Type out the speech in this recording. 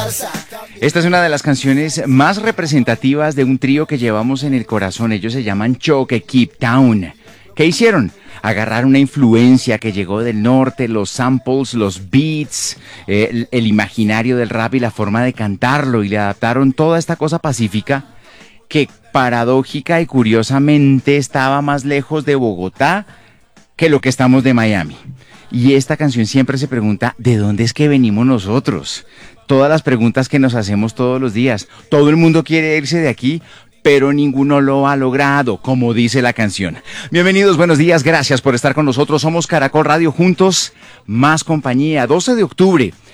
Esta es una de las canciones más representativas de un trío que llevamos en el corazón. Ellos se llaman Choque Keep Down. ¿Qué hicieron? Agarrar una influencia que llegó del norte, los samples, los beats, el imaginario del rap y la forma de cantarlo, y le adaptaron toda esta cosa pacífica que paradójica y curiosamente estaba más lejos de Bogotá que lo que estamos de Miami. Y esta canción siempre se pregunta, ¿de dónde es que venimos nosotros? Todas las preguntas que nos hacemos todos los días. Todo el mundo quiere irse de aquí, pero ninguno lo ha logrado, como dice la canción. Bienvenidos, buenos días, gracias por estar con nosotros. Somos Caracol Radio, juntos, más compañía. 12 de octubre.